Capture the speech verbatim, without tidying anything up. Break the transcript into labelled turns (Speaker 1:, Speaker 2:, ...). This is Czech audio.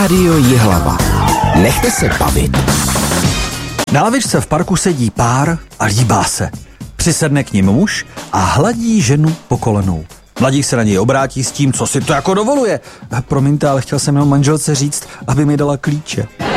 Speaker 1: Rádio Jihlava. Nechte se bavit.
Speaker 2: Na lavičce v parku sedí pár a líbá se. Přisedne k ním muž a hladí ženu po kolenou. Mladík se na něj obrátí s tím, co si to jako dovoluje. Promiňte, ale chtěl jsem jenom manželce říct, aby mi dala klíče.